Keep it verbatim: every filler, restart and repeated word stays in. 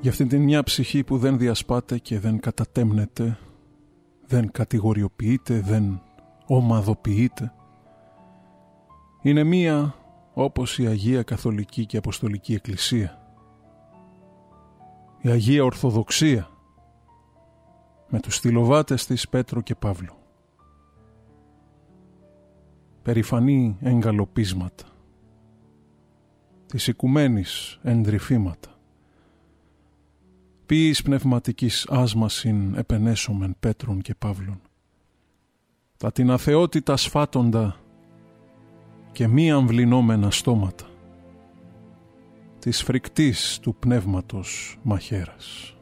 Για αυτήν την μια ψυχή που δεν διασπάται και δεν κατατέμνεται, δεν κατηγοριοποιείται, δεν ομαδοποιείται. Είναι μία όπως η Αγία Καθολική και Αποστολική Εκκλησία. Η Αγία Ορθοδοξία με τους στυλοβάτες της Πέτρο και Παύλο. Περηφανή εγκαλοπίσματα, της οικουμένης εντρυφήματα. Ποιης πνευματικής άσμασιν επενέσομεν Πέτρων και Παύλων. Τα την αθεότητα σφάτοντα και μη αμβλυνόμενα στόματα της φρικτής του πνεύματος μαχαίρας.